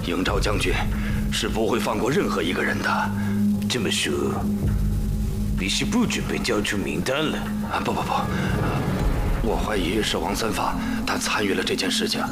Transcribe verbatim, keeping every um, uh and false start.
应召将军是不会放过任何一个人的。这么说，你是不准备交出名单了？啊，不不不，我怀疑是王三发，他参与了这件事情，